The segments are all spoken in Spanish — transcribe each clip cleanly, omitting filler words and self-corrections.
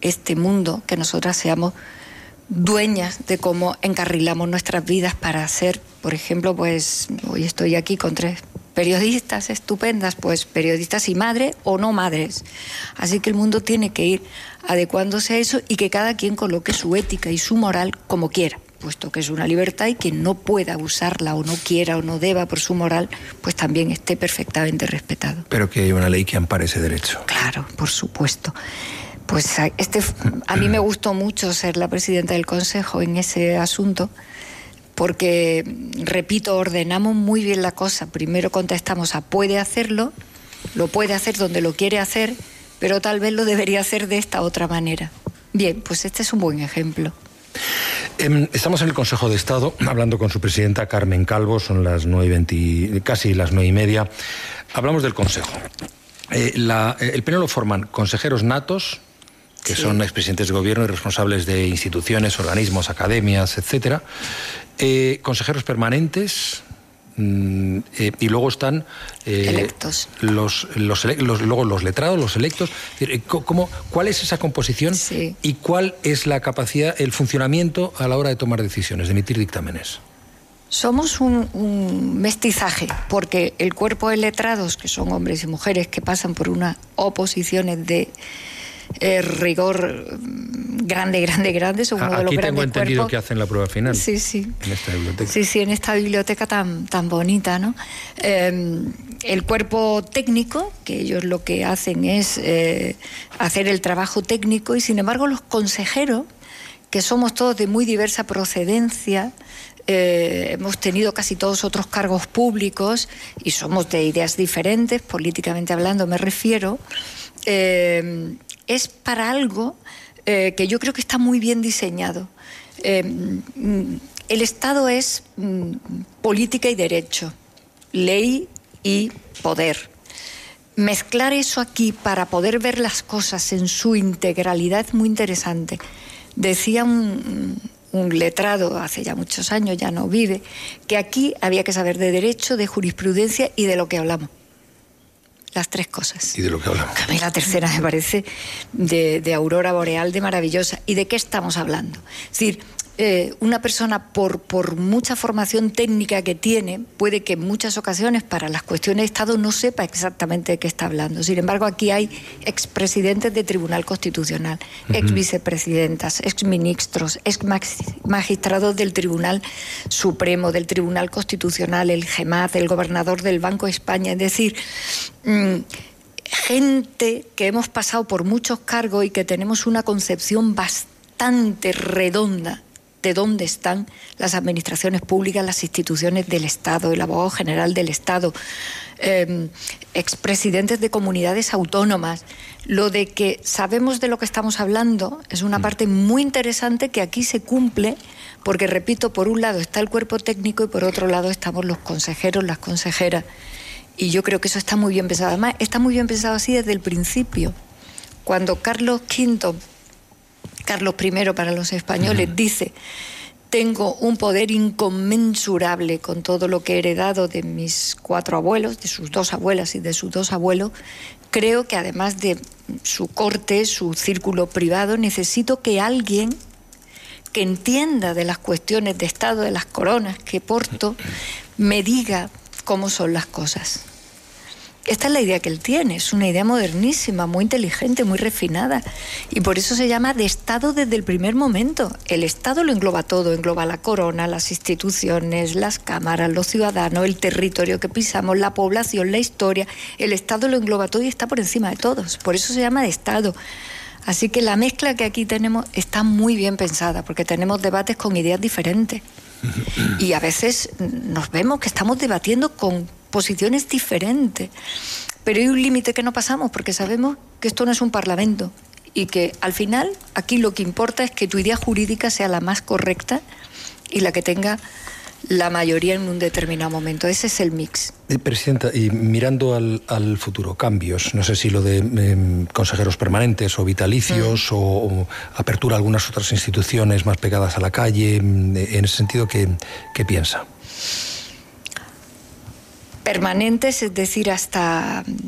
este mundo, que nosotras seamos dueñas de cómo encarrilamos nuestras vidas para hacer, por ejemplo, pues hoy estoy aquí con 3 periodistas estupendas, pues periodistas y madres o no madres. Así que el mundo tiene que ir adecuándose a eso y que cada quien coloque su ética y su moral como quiera, puesto que es una libertad, y quien no pueda usarla o no quiera o no deba por su moral, pues también esté perfectamente respetado. Pero que hay una ley que ampare ese derecho. Claro, por supuesto. Pues a mí me gustó mucho ser la presidenta del Consejo en ese asunto, porque, repito, ordenamos muy bien la cosa. Primero contestamos a puede hacerlo, lo puede hacer donde lo quiere hacer, pero tal vez lo debería hacer de esta otra manera. Bien, pues este es un buen ejemplo. Estamos en el Consejo de Estado hablando con su presidenta Carmen Calvo, son las 9:20, casi las 9:30. Hablamos del Consejo. El Pleno lo forman consejeros natos, que son expresidentes de gobierno y responsables de instituciones, organismos, academias, etcétera. Consejeros permanentes, y luego están electos. Luego los letrados, los electos. ¿Cuál es esa composición? Sí. ¿Y cuál es la capacidad, el funcionamiento a la hora de tomar decisiones, de emitir dictámenes? Somos un mestizaje, porque el cuerpo de letrados, que son hombres y mujeres que pasan por unas oposiciones de rigor grande, son uno de los grandes cuerpos. Aquí tengo entendido que hacen la prueba final. Sí, sí. En esta biblioteca. Sí, en esta biblioteca tan bonita, ¿no? El cuerpo técnico, que ellos lo que hacen es hacer el trabajo técnico, y sin embargo los consejeros, que somos todos de muy diversa procedencia, hemos tenido casi todos otros cargos públicos y somos de ideas diferentes, políticamente hablando me refiero, es para algo que yo creo que está muy bien diseñado. El Estado es política y derecho, ley y poder. Mezclar eso aquí para poder ver las cosas en su integralidad es muy interesante. Decía un letrado hace ya muchos años, ya no vive, que aquí había que saber de derecho, de jurisprudencia y de lo que hablamos. Las 3 cosas. Y de lo que hablamos. A mí la tercera me parece de aurora boreal, de maravillosa. ¿Y de qué estamos hablando? Es decir, una persona, por mucha formación técnica que tiene, puede que en muchas ocasiones para las cuestiones de Estado no sepa exactamente de qué está hablando. Sin embargo, aquí hay expresidentes de Tribunal Constitucional, exvicepresidentas, exministros, exmagistrados del Tribunal Supremo, del Tribunal Constitucional, el GEMAT, el gobernador del Banco de España. Es decir, gente que hemos pasado por muchos cargos y que tenemos una concepción bastante redonda de dónde están las administraciones públicas, las instituciones del Estado, el abogado general del Estado, expresidentes de comunidades autónomas. Lo de que sabemos de lo que estamos hablando es una parte muy interesante que aquí se cumple, porque, repito, por un lado está el cuerpo técnico y por otro lado estamos los consejeros, las consejeras. Y yo creo que eso está muy bien pensado. Además, está muy bien pensado así desde el principio. Cuando Carlos I para los españoles, dice: tengo un poder inconmensurable con todo lo que he heredado de mis 4 abuelos, de sus 2 abuelas y de sus 2 abuelos, creo que además de su corte, su círculo privado, necesito que alguien que entienda de las cuestiones de Estado, de las coronas que porto, me diga cómo son las cosas. Esta es la idea que él tiene, es una idea modernísima, muy inteligente, muy refinada, y por eso se llama de Estado desde el primer momento. El Estado lo engloba todo, engloba la corona, las instituciones, las cámaras, los ciudadanos, el territorio que pisamos, la población, la historia. El Estado lo engloba todo y está por encima de todos, por eso se llama de Estado. Así que la mezcla que aquí tenemos está muy bien pensada, porque tenemos debates con ideas diferentes. Y a veces nos vemos que estamos debatiendo con posiciones diferentes, pero hay un límite que no pasamos, porque sabemos que esto no es un parlamento y que al final aquí lo que importa es que tu idea jurídica sea la más correcta y la que tenga la mayoría en un determinado momento. Ese es el mix. Presidenta, y mirando al futuro, cambios, no sé si lo de consejeros permanentes o vitalicios o apertura a algunas otras instituciones más pegadas a la calle, en ese sentido, ¿qué piensa? Permanentes, es decir, hasta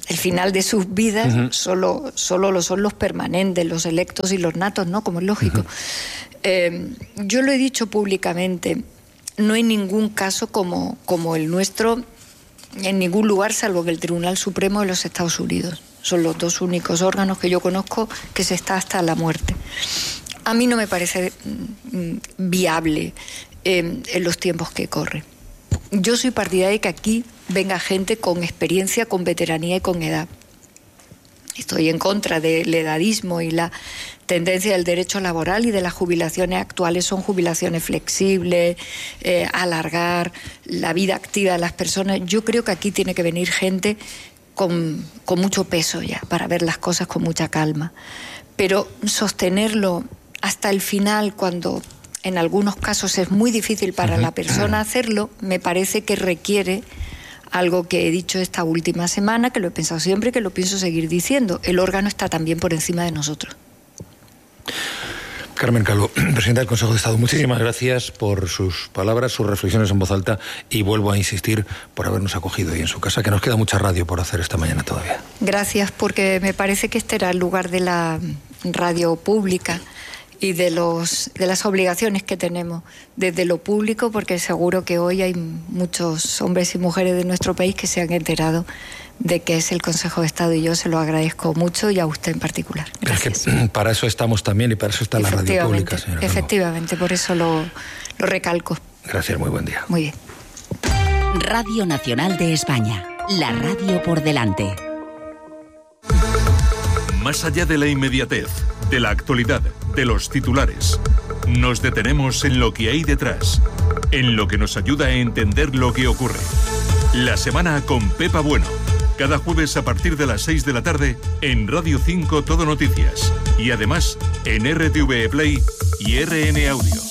el final de sus vidas solo lo son los permanentes, los electos y los natos, ¿no? Como es lógico. Yo lo he dicho públicamente, no hay ningún caso como el nuestro en ningún lugar, salvo en el Tribunal Supremo de los Estados Unidos. Son los dos únicos órganos que yo conozco que se está hasta la muerte. A mí no me parece viable en los tiempos que corren. Yo soy partidaria de que aquí venga gente con experiencia, con veteranía y con edad. Estoy en contra del edadismo y la tendencia del derecho laboral y de las jubilaciones actuales. Son jubilaciones flexibles, alargar la vida activa de las personas. Yo creo que aquí tiene que venir gente con mucho peso ya, para ver las cosas con mucha calma. Pero sostenerlo hasta el final, cuando en algunos casos es muy difícil para la persona hacerlo, me parece que requiere algo que he dicho esta última semana, que lo he pensado siempre y que lo pienso seguir diciendo. El órgano está también por encima de nosotros. Carmen Calvo, presidenta del Consejo de Estado, muchísimas gracias por sus palabras, sus reflexiones en voz alta, y vuelvo a insistir por habernos acogido ahí en su casa, que nos queda mucha radio por hacer esta mañana todavía. Gracias, porque me parece que este era el lugar de la radio pública y de las obligaciones que tenemos desde lo público, porque seguro que hoy hay muchos hombres y mujeres de nuestro país que se han enterado de que es el Consejo de Estado, y yo se lo agradezco mucho, y a usted en particular. Gracias. Es que para eso estamos también, y para eso está la radio pública, señora Calvo. Efectivamente, por eso lo recalco. Gracias, muy buen día. Muy bien. Radio Nacional de España, la radio por delante. Más allá de la inmediatez, de la actualidad, de los titulares, nos detenemos en lo que hay detrás, en lo que nos ayuda a entender lo que ocurre. La semana con Pepa Bueno, cada jueves a partir de las 6 de la tarde en Radio 5 Todo Noticias, y además en RTV Play y RN Audio.